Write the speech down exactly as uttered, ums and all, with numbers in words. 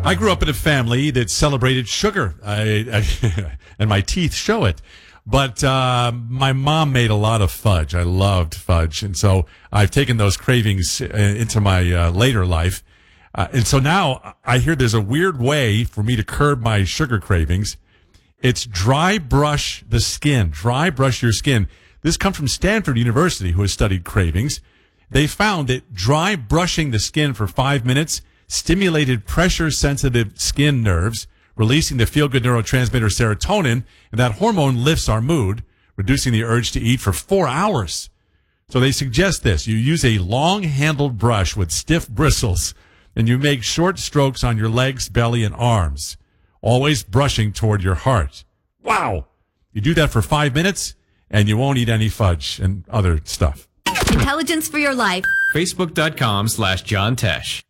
I grew up in a family that celebrated sugar, I, I, and my teeth show it. But uh, my mom made a lot of fudge. I loved fudge, and so I've taken those cravings into my uh, later life. Uh, and so now I hear there's a weird way for me to curb my sugar cravings. It's dry brush the skin. Dry brush your skin. This comes from Stanford University, who has studied cravings. They found that dry brushing the skin for five minutes stimulated pressure-sensitive skin nerves, releasing the feel-good neurotransmitter serotonin, and that hormone lifts our mood, reducing the urge to eat for four hours. So they suggest this. You use a long-handled brush with stiff bristles, and you make short strokes on your legs, belly, and arms, always brushing toward your heart. Wow! You do that for five minutes, and you won't eat any fudge and other stuff. Intelligence for your life. Facebook.com slash John Tesh.